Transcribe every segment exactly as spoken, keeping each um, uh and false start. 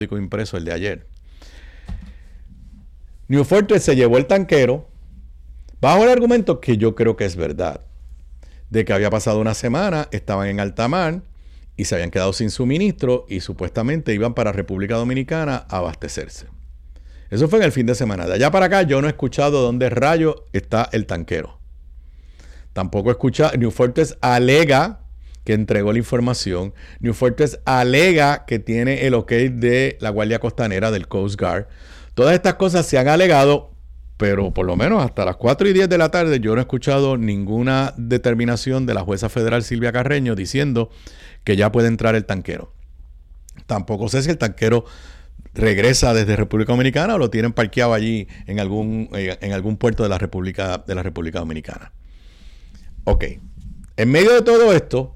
impreso el de ayer. New Fortress se llevó el tanquero bajo el argumento que yo creo que es verdad, de que había pasado una semana, estaban en alta mar y se habían quedado sin suministro y supuestamente iban para República Dominicana a abastecerse. Eso fue en el fin de semana. De allá para acá yo no he escuchado dónde rayo está el tanquero. Tampoco he escuchado. New Fortress alega que entregó la información. New Fortress alega que tiene el ok de la Guardia Costanera, del Coast Guard. Todas estas cosas se han alegado, pero por lo menos hasta las cuatro y diez de la tarde yo no he escuchado ninguna determinación de la jueza federal Silvia Carreño diciendo que ya puede entrar el tanquero. Tampoco sé si el tanquero regresa desde República Dominicana o lo tienen parqueado allí en algún, en algún puerto de la República, de la República Dominicana. Ok. En medio de todo esto,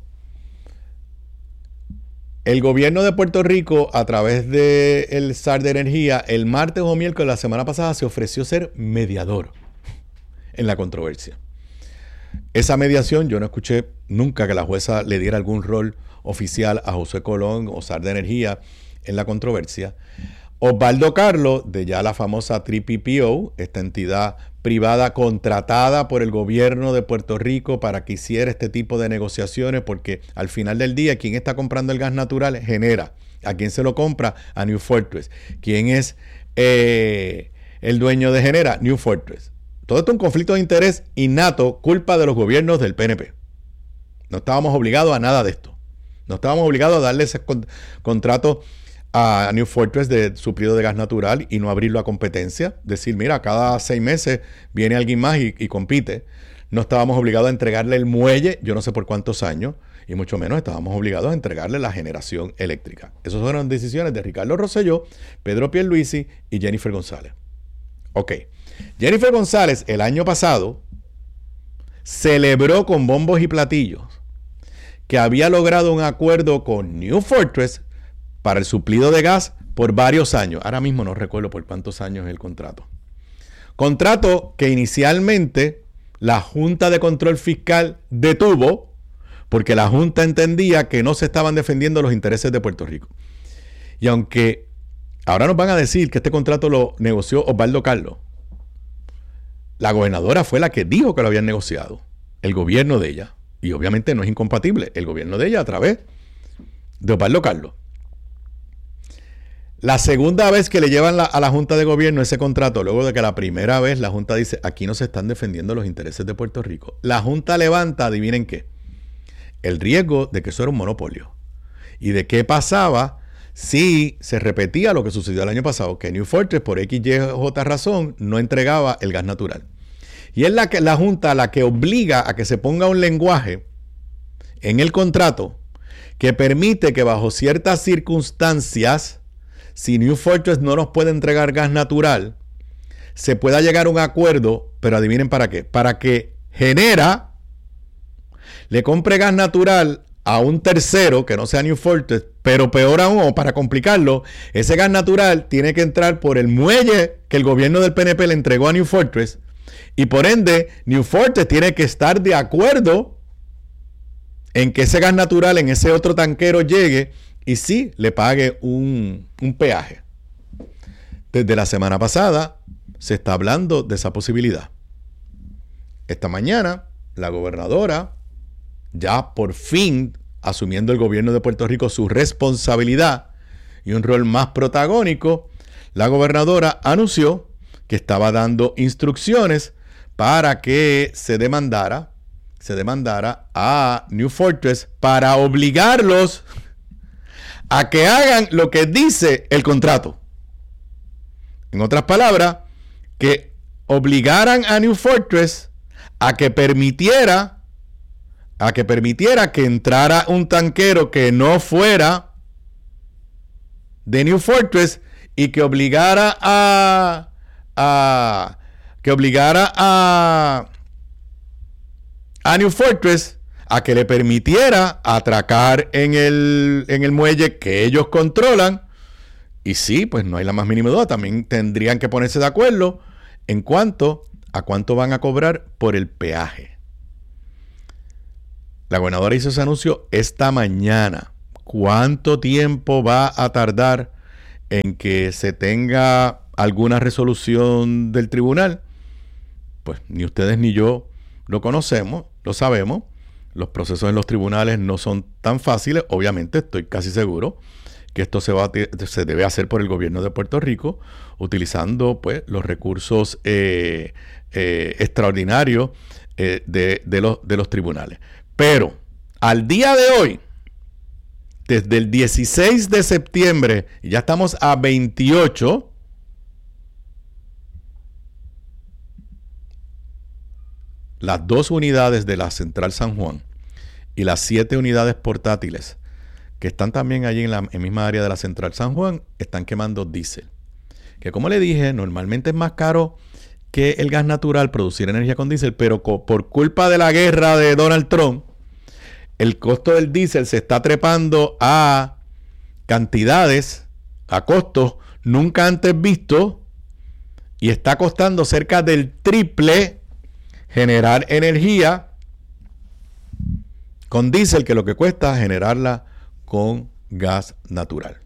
el gobierno de Puerto Rico, a través del S A R de Energía, el martes o miércoles de la semana pasada se ofreció ser mediador en la controversia. Esa mediación, yo no escuché nunca que la jueza le diera algún rol oficial a José Colón o S A R de Energía en la controversia. Osvaldo Carlos, de ya la famosa tres P P O, esta entidad privada contratada por el gobierno de Puerto Rico para que hiciera este tipo de negociaciones, porque al final del día, quien está comprando el gas natural genera. ¿A quién se lo compra? A New Fortress. ¿Quién es eh, el dueño de Genera? New Fortress. Todo esto es un conflicto de interés innato, culpa de los gobiernos del P N P. No estábamos obligados a nada de esto. No estábamos obligados a darle ese con, contrato a New Fortress de suplido de gas natural y no abrirlo a competencia. Decir, mira, cada seis meses viene alguien más y, y compite. No estábamos obligados a entregarle el muelle, yo no sé por cuántos años, y mucho menos estábamos obligados a entregarle la generación eléctrica. Esas fueron decisiones de Ricardo Rosselló, Pedro Pierluisi y Jennifer González. Ok. Jennifer González el año pasado celebró con bombos y platillos que había logrado un acuerdo con New Fortress para el suplido de gas por varios años. Ahora mismo no recuerdo por cuántos años es el contrato. Contrato que inicialmente la Junta de Control Fiscal detuvo porque la Junta entendía que no se estaban defendiendo los intereses de Puerto Rico. Y aunque ahora nos van a decir que este contrato lo negoció Osvaldo Carlos, la gobernadora fue la que dijo que lo habían negociado, el gobierno de ella. Y obviamente no es incompatible el gobierno de ella a través de Osvaldo Carlos. La segunda vez que le llevan la, a la Junta de Gobierno ese contrato, luego de que la primera vez la Junta dice, aquí no se están defendiendo los intereses de Puerto Rico, la Junta levanta, adivinen qué, el riesgo de que eso era un monopolio. Y de qué pasaba si se repetía lo que sucedió el año pasado, que New Fortress, por X, Y, J razón, no entregaba el gas natural. Y es la, que, la Junta la que obliga a que se ponga un lenguaje en el contrato que permite que bajo ciertas circunstancias, si New Fortress no nos puede entregar gas natural, se pueda llegar a un acuerdo, pero adivinen para qué, para que Genera le compre gas natural a un tercero que no sea New Fortress, pero peor aún, o para complicarlo, ese gas natural tiene que entrar por el muelle que el gobierno del P N P le entregó a New Fortress, y por ende New Fortress tiene que estar de acuerdo en que ese gas natural en ese otro tanquero llegue y sí le pague un, un peaje. Desde la semana pasada se está hablando de esa posibilidad. Esta mañana la gobernadora, ya por fin asumiendo el gobierno de Puerto Rico su responsabilidad y un rol más protagónico, la gobernadora anunció que estaba dando instrucciones para que se demandara, se demandara a New Fortress para obligarlos a que hagan lo que dice el contrato. En otras palabras, que obligaran a New Fortress a que permitiera a que permitiera que entrara un tanquero que no fuera de New Fortress y que obligara a, a que obligara a a New Fortress a que le permitiera atracar en el, en el muelle que ellos controlan. Y sí, pues no hay la más mínima duda, también tendrían que ponerse de acuerdo en cuanto a cuánto van a cobrar por el peaje. La gobernadora hizo ese anuncio esta mañana. ¿Cuánto tiempo va a tardar en que se tenga alguna resolución del tribunal, pues ni ustedes ni yo lo conocemos, lo sabemos. Los procesos en los tribunales no son tan fáciles. Obviamente estoy casi seguro que esto se, va a, se debe hacer por el gobierno de Puerto Rico, utilizando pues los recursos eh, eh, extraordinarios eh, de, de, los, de los tribunales. Pero al día de hoy, desde el dieciséis de septiembre, ya estamos a veintiocho, las dos unidades de la Central San Juan y las siete unidades portátiles que están también allí en la en misma área de la Central San Juan están quemando diésel. Que como le dije, normalmente es más caro que el gas natural producir energía con diésel, pero co- por culpa de la guerra de Donald Trump, el costo del diésel se está trepando a cantidades, a costos nunca antes vistos, y está costando cerca del triple generar energía con diésel que lo que cuesta generarla con gas natural.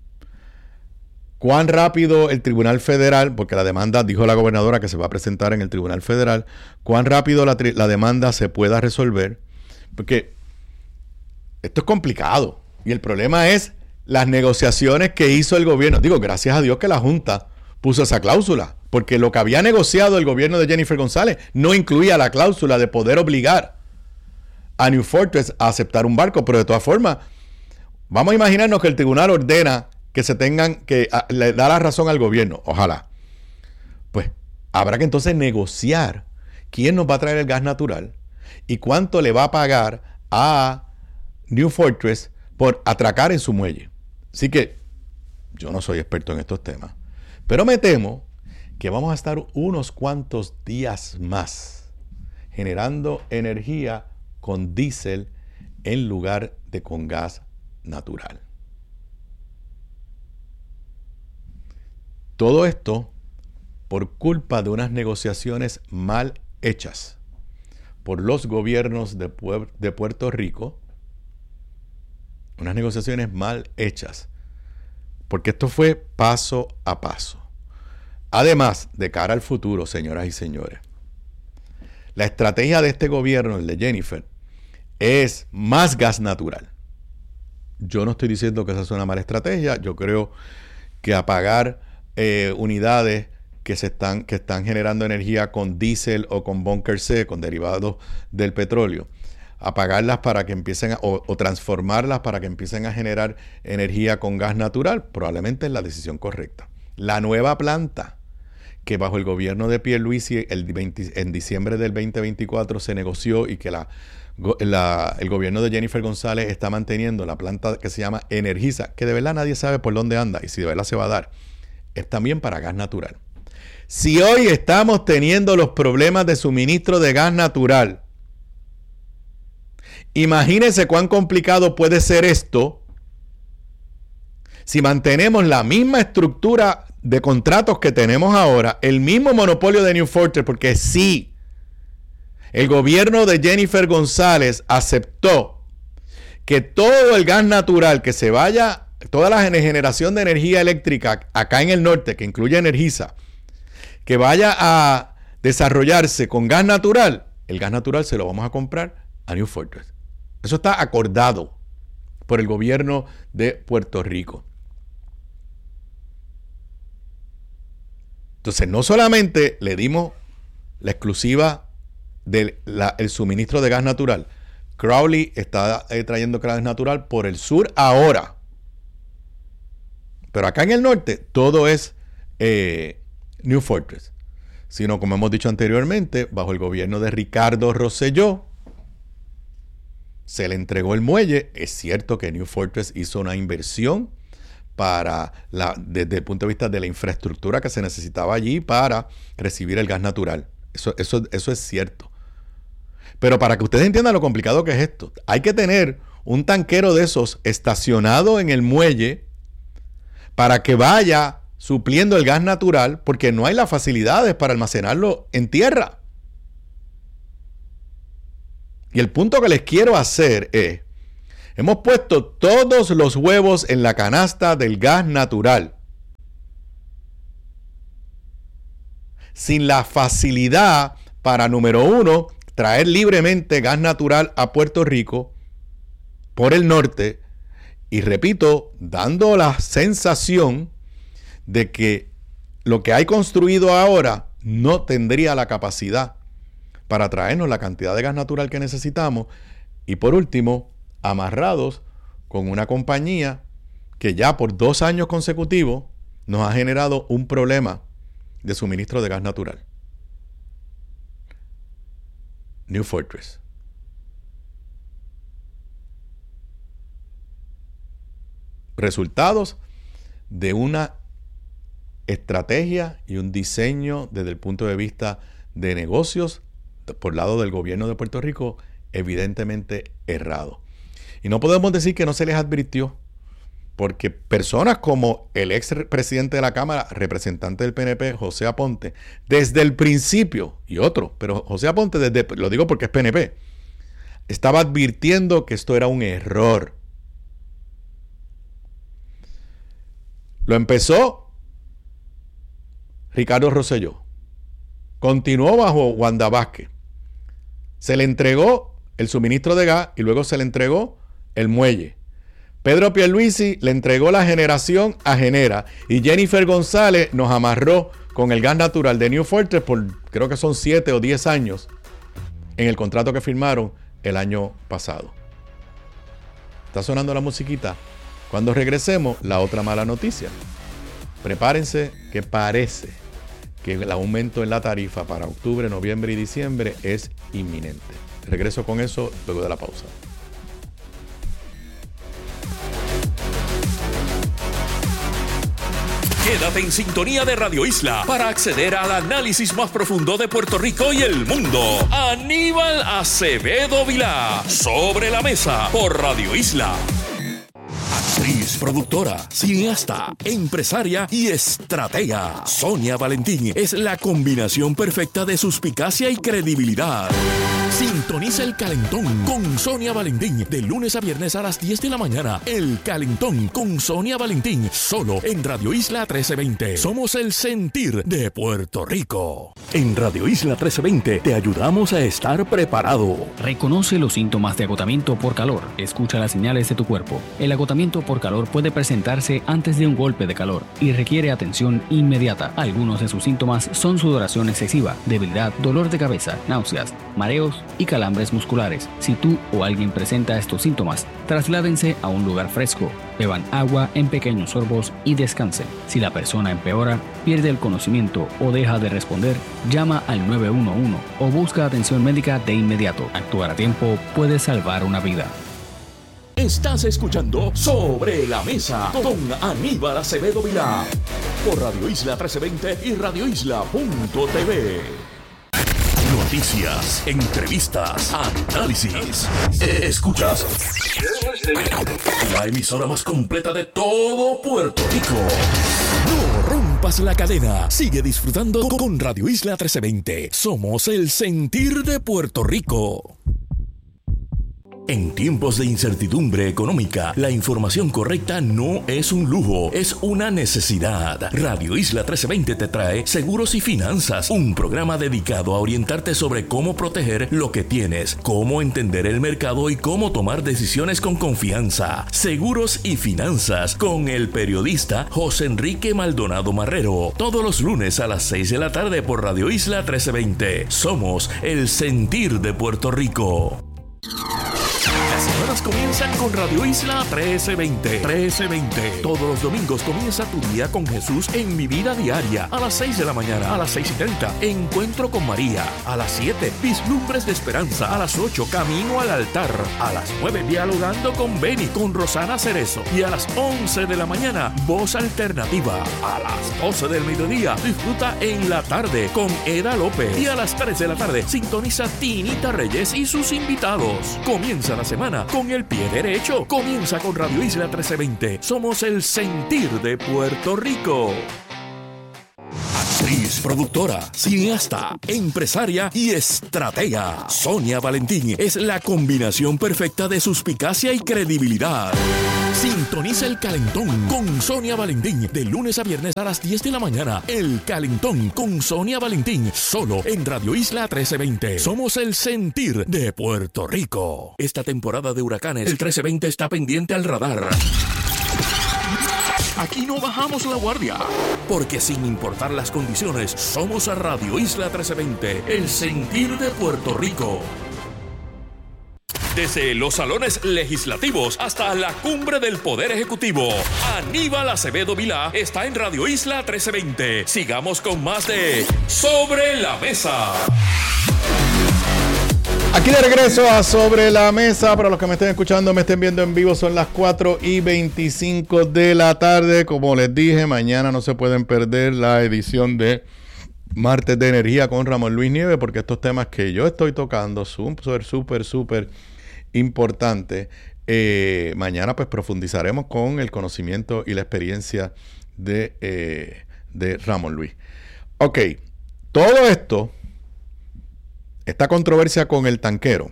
¿Cuán rápido el Tribunal Federal, porque la demanda, dijo la gobernadora que se va a presentar en el Tribunal Federal, cuán rápido la, la demanda se pueda resolver? Porque esto es complicado y el problema es las negociaciones que hizo el gobierno. Digo, gracias a Dios que la Junta puso esa cláusula, porque lo que había negociado el gobierno de Jennifer González no incluía la cláusula de poder obligar a New Fortress a aceptar un barco, pero de todas formas, vamos a imaginarnos que el tribunal ordena que se tengan, que a, le da la razón al gobierno, ojalá. Pues habrá que entonces negociar quién nos va a traer el gas natural y cuánto le va a pagar a New Fortress por atracar en su muelle. Así que yo no soy experto en estos temas, pero me temo que vamos a estar unos cuantos días más generando energía con diésel en lugar de con gas natural. Todo esto por culpa de unas negociaciones mal hechas por los gobiernos de, Puer- de Puerto Rico, unas negociaciones mal hechas, porque esto fue paso a paso. Además, de cara al futuro, señoras y señores, la estrategia de este gobierno, el de Jennifer, es más gas natural. Yo no estoy diciendo que esa es una mala estrategia. Yo creo que apagar eh, unidades que, se están, que están generando energía con diésel o con bunker C, con derivados del petróleo, apagarlas para que empiecen a, o, o transformarlas para que empiecen a generar energía con gas natural, probablemente es la decisión correcta. La nueva planta que bajo el gobierno de Pierluisi el veinte, en diciembre del veinte veinticuatro se negoció y que la, la, el gobierno de Jennifer González está manteniendo, la planta que se llama Energisa, que de verdad nadie sabe por dónde anda y si de verdad se va a dar, es también para gas natural. Si hoy estamos teniendo los problemas de suministro de gas natural, imagínense cuán complicado puede ser esto si mantenemos la misma estructura de contratos que tenemos ahora, el mismo monopolio de New Fortress, porque sí, el gobierno de Jennifer González aceptó que todo el gas natural que se vaya, toda la generación de energía eléctrica acá en el norte, que incluye Energisa, que vaya a desarrollarse con gas natural, el gas natural se lo vamos a comprar a New Fortress. Eso está acordado por el gobierno de Puerto Rico. Entonces, no solamente le dimos la exclusiva del la, el suministro de gas natural. Crowley está eh, trayendo gas natural por el sur ahora. Pero acá en el norte todo es eh, New Fortress. Sino, como hemos dicho anteriormente, bajo el gobierno de Ricardo Rosselló, se le entregó el muelle. Es cierto que New Fortress hizo una inversión para la, desde el punto de vista de la infraestructura que se necesitaba allí para recibir el gas natural. Eso, eso, eso es cierto. Pero para que ustedes entiendan lo complicado que es esto, hay que tener un tanquero de esos estacionado en el muelle para que vaya supliendo el gas natural, porque no hay las facilidades para almacenarlo en tierra. Y el punto que les quiero hacer es: hemos puesto todos los huevos en la canasta del gas natural. sin la facilidad para, número uno, traer libremente gas natural a Puerto Rico por el norte, y repito, dando la sensación de que lo que hay construido ahora no tendría la capacidad para traernos la cantidad de gas natural que necesitamos, y por último, amarrados con una compañía que ya por dos años consecutivos nos ha generado un problema de suministro de gas natural. New Fortress. Resultados de una estrategia y un diseño desde el punto de vista de negocios por lado del gobierno de Puerto Rico evidentemente errado. Y no podemos decir que no se les advirtió, porque personas como el ex presidente de la Cámara, representante del P N P, José Aponte, desde el principio, y otro, pero José Aponte, desde, lo digo porque es P N P, estaba advirtiendo que esto era un error. Lo empezó Ricardo Rosselló, continuó bajo Wanda Vázquez, se le entregó el suministro de gas y luego se le entregó el muelle. Pedro Pierluisi le entregó la generación a Genera y Jennifer González nos amarró con el gas natural de New Fortress por creo que son siete o diez años en el contrato que firmaron el año pasado. ¿Está sonando la musiquita? Cuando regresemos, la otra mala noticia. Prepárense que parece que el aumento en la tarifa para octubre, noviembre y diciembre es inminente. Regreso con eso luego de la pausa. Quédate en sintonía de Radio Isla para acceder al análisis más profundo de Puerto Rico y el mundo. Aníbal Acevedo Vilá, Sobre la Mesa, por Radio Isla. Actriz, productora, cineasta, empresaria y estratega. Sonia Valentín es la combinación perfecta de suspicacia y credibilidad. Sintoniza El Calentón con Sonia Valentín de lunes a viernes a las diez de la mañana. El Calentón con Sonia Valentín, solo en Radio Isla trece veinte. Somos el sentir de Puerto Rico. En Radio Isla trece veinte te ayudamos a estar preparado. Reconoce los síntomas de agotamiento por calor. Escucha las señales de tu cuerpo. El agotamiento por calor puede presentarse antes de un golpe de calor y requiere atención inmediata. Algunos de sus síntomas son sudoración excesiva, debilidad, dolor de cabeza, náuseas, mareos y calambres musculares. Si tú o alguien presenta estos síntomas, trasládense a un lugar fresco, beban agua en pequeños sorbos y descansen. Si la persona empeora, pierde el conocimiento o deja de responder, llama al nueve uno uno o busca atención médica de inmediato. Actuar a tiempo puede salvar una vida. Estás escuchando Sobre la Mesa con Aníbal Acevedo Vilá por Radio Isla trece veinte y radio isla punto t v. Noticias, entrevistas, análisis. Escuchas la emisora más completa de todo Puerto Rico. No rompas la cadena. Sigue disfrutando con Radio Isla trece veinte. Somos el sentir de Puerto Rico. En tiempos de incertidumbre económica, la información correcta no es un lujo, es una necesidad. Radio Isla trece veinte te trae Seguros y Finanzas, un programa dedicado a orientarte sobre cómo proteger lo que tienes, cómo entender el mercado y cómo tomar decisiones con confianza. Seguros y Finanzas con el periodista José Enrique Maldonado Marrero. Todos los lunes a las seis de la tarde por Radio Isla trece veinte. Somos el sentir de Puerto Rico. Las semanas comienzan con Radio Isla trece veinte. trece veinte. Todos los domingos comienza tu día con Jesús en Mi Vida Diaria. A las seis de la mañana, a las seis y treinta, Encuentro con María. A las siete, Vislumbres de Esperanza. A las ocho, Camino al Altar. A las nueve, Dialogando con Beni, con Rosana Cerezo. Y a las once de la mañana, Voz Alternativa. A las doce del mediodía, disfruta En la Tarde con Eda López. Y a las tres de la tarde, sintoniza Tinita Reyes y sus invitados. Comienza la semana con el pie derecho. Comienza con Radio Isla trece veinte. Somos el sentir de Puerto Rico. Actriz, productora, cineasta, empresaria y estratega. Sonia Valentín es la combinación perfecta de suspicacia y credibilidad. Sintoniza El Calentón con Sonia Valentín de lunes a viernes a las diez de la mañana. El Calentón con Sonia Valentín, solo en Radio Isla trece veinte. Somos el sentir de Puerto Rico. Esta temporada de huracanes, el trece veinte está pendiente al radar. Aquí no bajamos la guardia, porque sin importar las condiciones, somos a Radio Isla trece veinte, el sentir de Puerto Rico. Desde los salones legislativos hasta la cumbre del Poder Ejecutivo, Aníbal Acevedo Vilá está en Radio Isla trece veinte. Sigamos con más de Sobre la Mesa. Aquí de regreso a Sobre la Mesa. Para los que me estén escuchando, me estén viendo en vivo, son las cuatro y veinticinco de la tarde. Como les dije, mañana no se pueden perder la edición de Martes de Energía con Ramón Luis Nieves, porque estos temas que yo estoy tocando son súper, súper, súper importantes. Eh, mañana pues profundizaremos con el conocimiento y la experiencia de, eh, de Ramón Luis. Ok, todo esto... Esta controversia con el tanquero,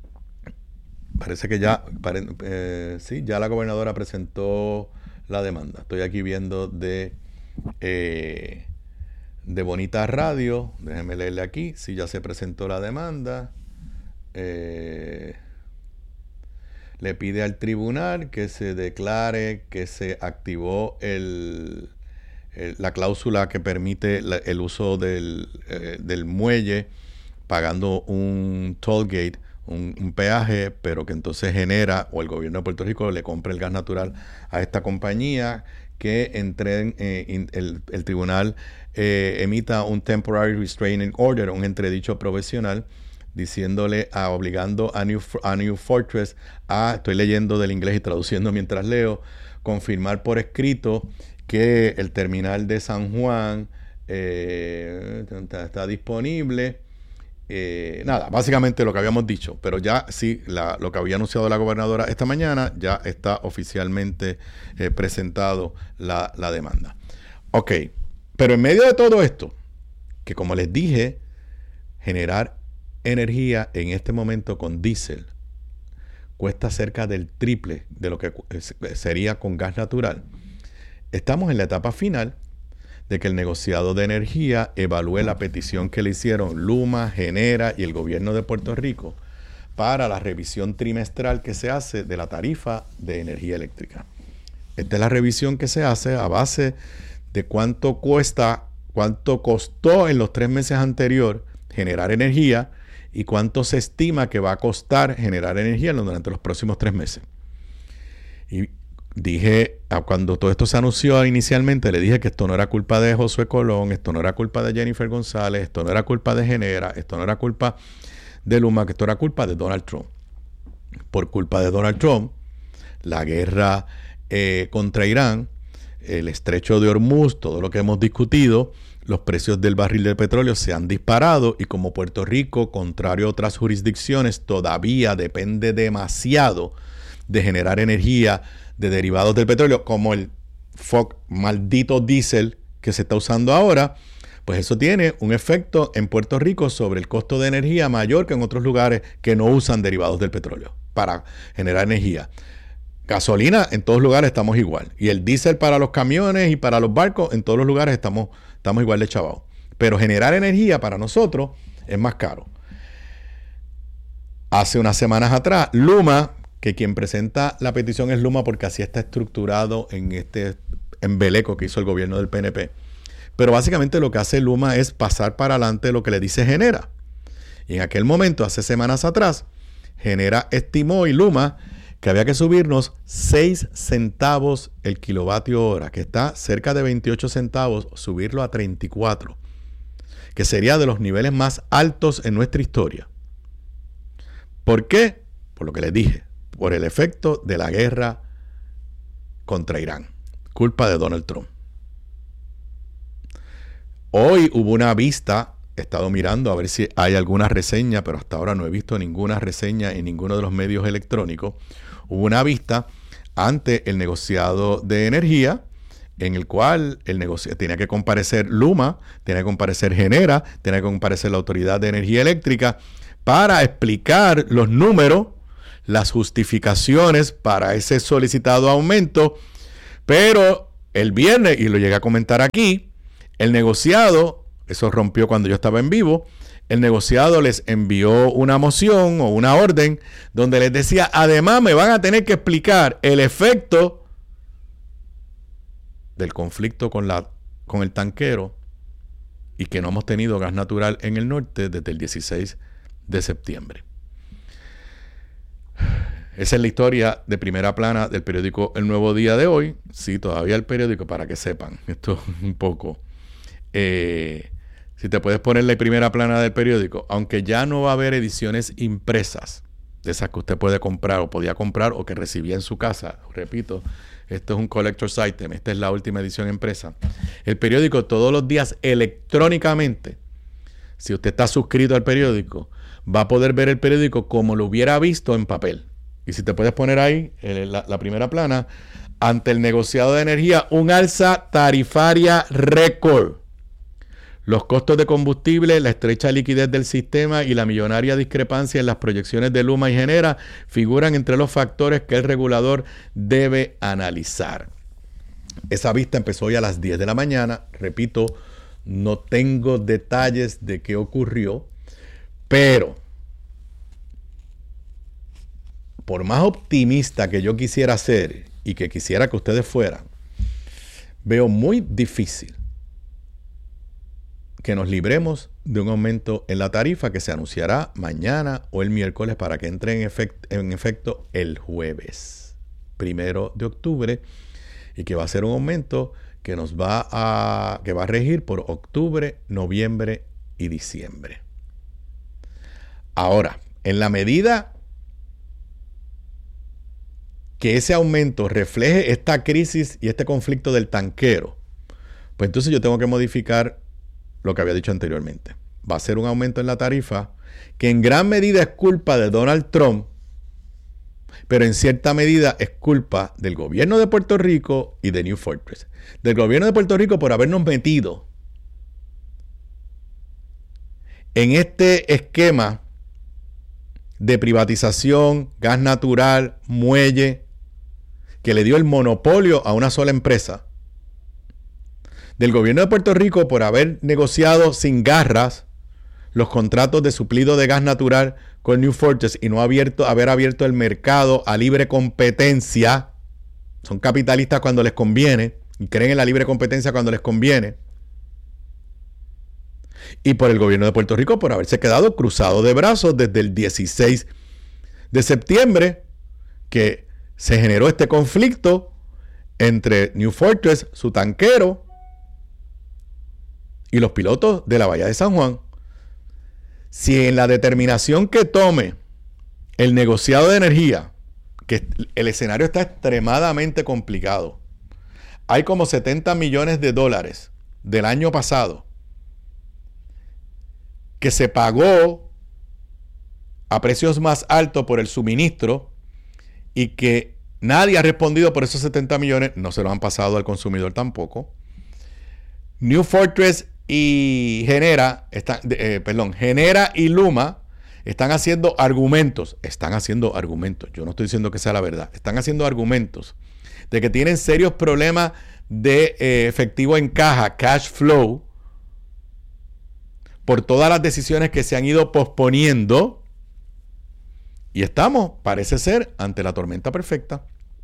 parece que ya, pare, eh, sí, ya la gobernadora presentó la demanda. Estoy aquí viendo de, eh, de Bonita Radio, déjenme leerle aquí, sí, ya se presentó la demanda. Eh, le pide al tribunal que se declare que se activó el, el, la cláusula que permite la, el uso del, eh, del muelle, pagando un toll gate, un, un peaje, pero que entonces genera, o el gobierno de Puerto Rico le compre el gas natural a esta compañía, que entre, eh, in, el, el tribunal eh, emita un temporary restraining order, un entredicho provisional, diciéndole, a, obligando a New, a New Fortress a, estoy leyendo del inglés y traduciendo mientras leo, confirmar por escrito que el terminal de San Juan eh, está, está disponible. Eh, nada, básicamente lo que habíamos dicho, pero ya sí, la, lo que había anunciado la gobernadora esta mañana, ya está oficialmente eh, presentado la, la demanda. Ok, pero en medio de todo esto, que como les dije, generar energía en este momento con diésel cuesta cerca del triple de lo que sería con gas natural. Estamos en la etapa final de que el negociado de energía evalúe la petición que le hicieron Luma, Genera y el gobierno de Puerto Rico para la revisión trimestral que se hace de la tarifa de energía eléctrica. Esta es la revisión que se hace a base de cuánto cuesta, cuánto costó en los tres meses anteriores generar energía y cuánto se estima que va a costar generar energía durante los próximos tres meses. Y dije, cuando todo esto se anunció inicialmente, le dije que esto no era culpa de Josué Colón, esto no era culpa de Jennifer González, esto no era culpa de Genera, esto no era culpa de Luma, que esto era culpa de Donald Trump. Por culpa de Donald Trump, la guerra eh, contra Irán, el estrecho de Hormuz, todo lo que hemos discutido, los precios del barril de petróleo se han disparado y como Puerto Rico, contrario a otras jurisdicciones, todavía depende demasiado de generar energía de derivados del petróleo, como el fuck, maldito diésel que se está usando ahora, pues eso tiene un efecto en Puerto Rico sobre el costo de energía mayor que en otros lugares que no usan derivados del petróleo para generar energía. Gasolina, en todos lugares estamos igual. Y el diésel para los camiones y para los barcos, en todos los lugares estamos, estamos igual de chavados. Pero generar energía para nosotros es más caro. Hace unas semanas atrás, Luma, que quien presenta la petición es Luma porque así está estructurado en este embeleco que hizo el gobierno del P N P. Pero básicamente lo que hace Luma es pasar para adelante lo que le dice Genera. Y en aquel momento, hace semanas atrás, Genera estimó y Luma que había que subirnos seis centavos el kilovatio hora, que está cerca de veintiocho centavos, subirlo a treinta y cuatro, que sería de los niveles más altos en nuestra historia. ¿Por qué? Por lo que les dije. Por el efecto de la guerra contra Irán. Culpa de Donald Trump. Hoy hubo una vista, he estado mirando a ver si hay alguna reseña, pero hasta ahora no he visto ninguna reseña en ninguno de los medios electrónicos. Hubo una vista ante el negociado de energía, en el cual el negocio tenía que comparecer Luma, tenía que comparecer Genera, tenía que comparecer la Autoridad de Energía Eléctrica para explicar los números, las justificaciones para ese solicitado aumento, pero el viernes, y lo llegué a comentar aquí, el negociado, eso rompió cuando yo estaba en vivo, el negociado les envió una moción o una orden donde les decía, además me van a tener que explicar el efecto del conflicto con, la, con el tanquero y que no hemos tenido gas natural en el norte desde el dieciséis de septiembre. Esa es la historia de primera plana del periódico El Nuevo Día de hoy. Sí, todavía el periódico, para que sepan. Esto es un poco... Eh, si te puedes poner la primera plana del periódico, aunque ya no va a haber ediciones impresas, de esas que usted puede comprar o podía comprar o que recibía en su casa. Repito, esto es un collector's item. Esta es la última edición impresa. El periódico todos los días electrónicamente, si usted está suscrito al periódico, va a poder ver el periódico como lo hubiera visto en papel. Y si te puedes poner ahí, la, la primera plana, ante el negociado de energía, un alza tarifaria récord. Los costos de combustible, la estrecha liquidez del sistema y la millonaria discrepancia en las proyecciones de Luma y Genera figuran entre los factores que el regulador debe analizar. Esa vista empezó hoy a las diez de la mañana. Repito, no tengo detalles de qué ocurrió, pero por más optimista que yo quisiera ser y que quisiera que ustedes fueran, veo muy difícil que nos libremos de un aumento en la tarifa que se anunciará mañana o el miércoles para que entre en, efect- en efecto el jueves primero de octubre y que va a ser un aumento que nos va a, que va a regir por octubre, noviembre y diciembre. Ahora, en la medida que ese aumento refleje esta crisis y este conflicto del tanquero, pues entonces yo tengo que modificar lo que había dicho anteriormente. Va a ser un aumento en la tarifa que en gran medida es culpa de Donald Trump, pero en cierta medida es culpa del gobierno de Puerto Rico y de New Fortress. Del gobierno de Puerto Rico por habernos metido en este esquema de privatización, gas natural, muelle, que le dio el monopolio a una sola empresa. Del gobierno de Puerto Rico por haber negociado sin garras los contratos de suplido de gas natural con New Fortress y no abierto, haber abierto el mercado a libre competencia. Son capitalistas cuando les conviene y creen en la libre competencia cuando les conviene. Y por el gobierno de Puerto Rico por haberse quedado cruzado de brazos desde el dieciséis de septiembre, que se generó este conflicto entre New Fortress, su tanquero, y los pilotos de la Bahía de San Juan. Si en la determinación que tome el negociado de energía, que el escenario está extremadamente complicado, hay como setenta millones de dólares del año pasado que se pagó a precios más altos por el suministro y que nadie ha respondido por esos setenta millones, no se los han pasado al consumidor tampoco. New Fortress y Genera, están, eh, perdón, Genera y Luma están haciendo argumentos, están haciendo argumentos, yo no estoy diciendo que sea la verdad, están haciendo argumentos de que tienen serios problemas de eh, efectivo en caja, cash flow, por todas las decisiones que se han ido posponiendo. Y estamos, parece ser, ante la tormenta perfecta.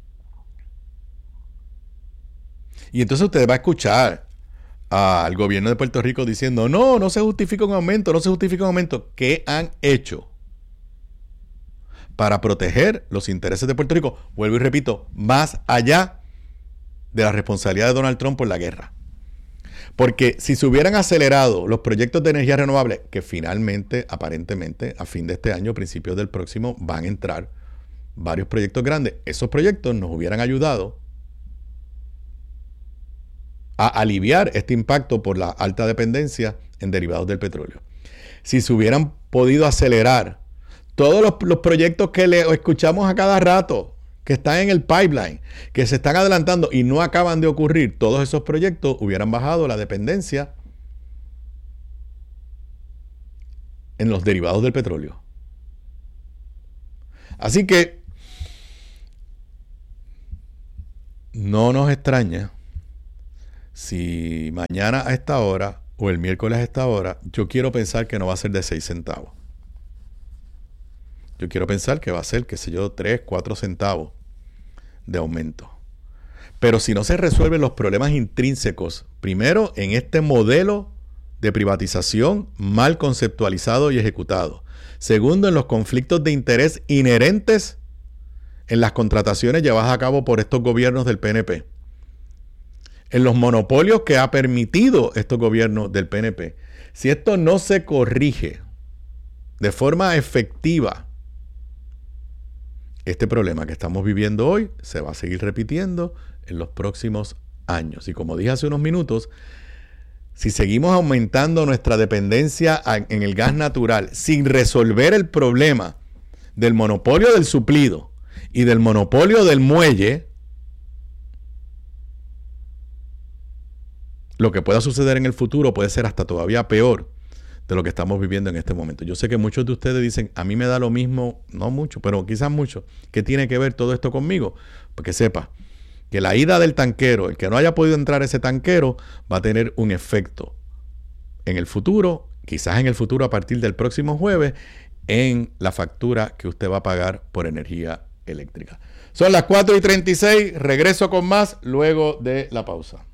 Y entonces usted va a escuchar al gobierno de Puerto Rico diciendo, no, no se justifica un aumento, no se justifica un aumento. ¿Qué han hecho para proteger los intereses de Puerto Rico? Vuelvo y repito, más allá de la responsabilidad de Donald Trump por la guerra. Porque si se hubieran acelerado los proyectos de energía renovable, que finalmente, aparentemente, a fin de este año, principios del próximo, van a entrar varios proyectos grandes, esos proyectos nos hubieran ayudado a aliviar este impacto por la alta dependencia en derivados del petróleo. Si se hubieran podido acelerar todos los, los proyectos que le escuchamos a cada rato, que están en el pipeline, que se están adelantando y no acaban de ocurrir, todos esos proyectos hubieran bajado la dependencia en los derivados del petróleo. Así que no nos extraña si mañana a esta hora o el miércoles a esta hora, yo quiero pensar que no va a ser de seis centavos. Yo quiero pensar que va a ser, qué sé yo, tres, cuatro centavos de aumento. Pero si no se resuelven los problemas intrínsecos, primero en este modelo de privatización mal conceptualizado y ejecutado. Segundo, en los conflictos de interés inherentes en las contrataciones llevadas a cabo por estos gobiernos del P N P. En los monopolios que ha permitido estos gobiernos del P N P. Si esto no se corrige de forma efectiva, este problema que estamos viviendo hoy se va a seguir repitiendo en los próximos años. Y como dije hace unos minutos, si seguimos aumentando nuestra dependencia en el gas natural sin resolver el problema del monopolio del suplido y del monopolio del muelle, lo que pueda suceder en el futuro puede ser hasta todavía peor de lo que estamos viviendo en este momento. Yo sé que muchos de ustedes dicen, a mí me da lo mismo, no mucho, pero quizás mucho, ¿qué tiene que ver todo esto conmigo? Porque sepa que la ida del tanquero, el que no haya podido entrar ese tanquero, va a tener un efecto en el futuro, quizás en el futuro a partir del próximo jueves, en la factura que usted va a pagar por energía eléctrica. Son las cuatro y treinta y seis, regreso con más luego de la pausa.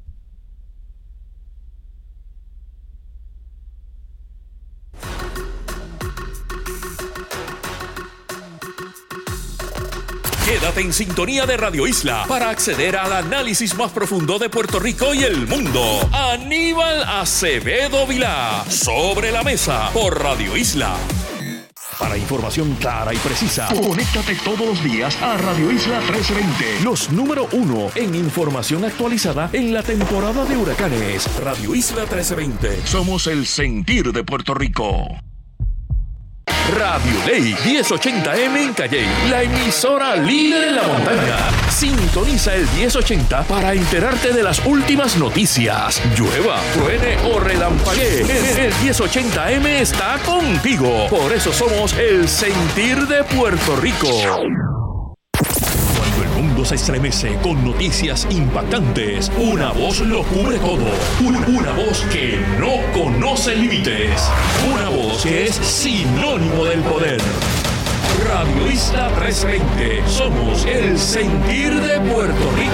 Quédate en sintonía de Radio Isla para acceder al análisis más profundo de Puerto Rico y el mundo. Aníbal Acevedo Vilá, Sobre la Mesa, por Radio Isla. Para información clara y precisa, conéctate todos los días a Radio Isla trece veinte. Los número uno en información actualizada en la temporada de huracanes. Radio Isla trece veinte. Somos el sentir de Puerto Rico. Radio Ley diez ochenta eme en Calley, la emisora líder en la montaña. Sintoniza el diez ochenta para enterarte de las últimas noticias. Llueva, truene o relampaguee, el diez ochenta eme está contigo. Por eso somos el sentir de Puerto Rico. Cuando el mundo se estremece con noticias impactantes, una voz lo cubre todo. Una, una voz que no conoce límites. Una voz que es sinónimo del poder. Radio Isla trescientos veinte. Somos el sentir de Puerto Rico.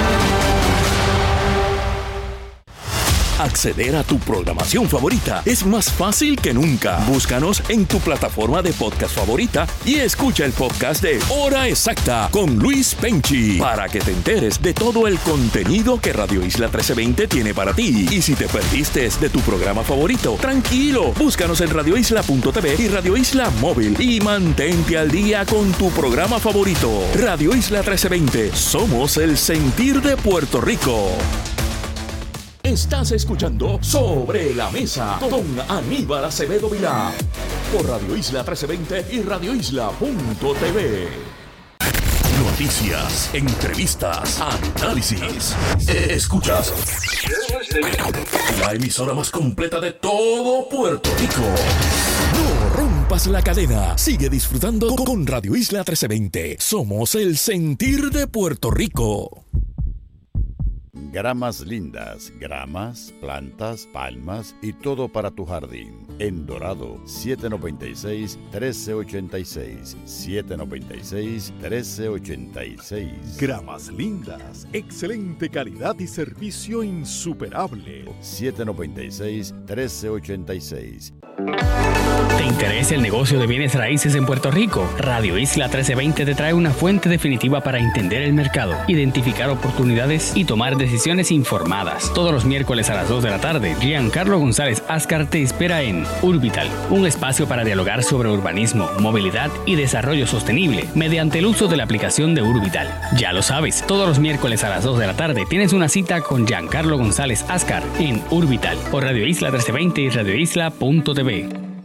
Acceder a tu programación favorita es más fácil que nunca. Búscanos en tu plataforma de podcast favorita y escucha el podcast de Hora Exacta con Luis Penchi para que te enteres de todo el contenido que Radio Isla trece veinte tiene para ti. Y si te perdiste de tu programa favorito, tranquilo, búscanos en radio isla punto t v y Radio Isla Móvil y mantente al día con tu programa favorito. Radio Isla trece veinte, somos el sentir de Puerto Rico. Estás escuchando Sobre la Mesa con Aníbal Acevedo Vilá por Radio Isla trece veinte y radio isla punto t v. Noticias, entrevistas, análisis. Escuchas la emisora más completa de todo Puerto Rico. No rompas la cadena. Sigue disfrutando con Radio Isla trece veinte. Somos el sentir de Puerto Rico. Gramas lindas, gramas, plantas, palmas y todo para tu jardín. En Dorado, siete noventa y seis, trece ochenta y seis. siete noventa y seis, trece ochenta y seis. Gramas lindas, excelente calidad y servicio insuperable. siete noventa y seis, trece ochenta y seis. ¿Te interesa el negocio de bienes raíces en Puerto Rico? Radio Isla trece veinte te trae una fuente definitiva para entender el mercado, identificar oportunidades y tomar decisiones informadas. Todos los miércoles a las dos de la tarde, Giancarlo González Ascar te espera en Urbital, un espacio para dialogar sobre urbanismo, movilidad y desarrollo sostenible mediante el uso de la aplicación de Urbital. Ya lo sabes, todos los miércoles a las dos de la tarde tienes una cita con Giancarlo González Ascar en Urbital por Radio Isla trece veinte y radio isla punto t v.